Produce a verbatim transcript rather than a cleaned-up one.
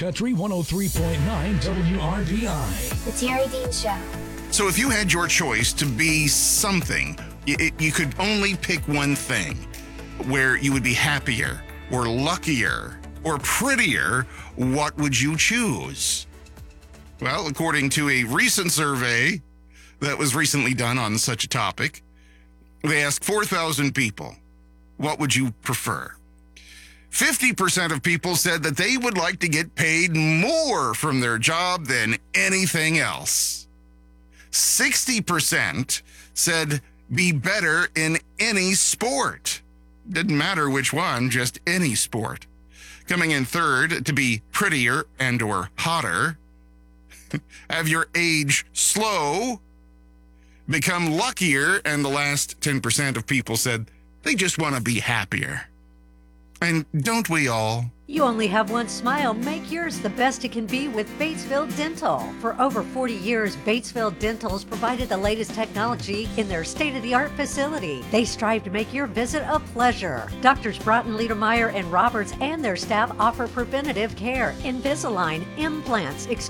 Country one oh three point nine W R D I. The Terry Dean Show. So if you had your choice to be something, you, you could only pick one thing where you would be happier or luckier or prettier, what would you choose? Well, according to a recent survey that was recently done on such a topic, they asked four thousand people, what would you prefer? fifty percent of people said that they would like to get paid more from their job than anything else. sixty percent said be better in any sport. Didn't matter which one, just any sport. Coming in third, to be prettier and or hotter. Have your age slow. Become luckier, and the last ten percent of people said they just want to be happier. And don't we all? You only have one smile. Make yours the best it can be with Batesville Dental. For over forty years, Batesville Dental has provided the latest technology in their state-of-the-art facility. They strive to make your visit a pleasure. Doctors Broughton, Liedermeyer, and Roberts and their staff offer preventative care, Invisalign, implants,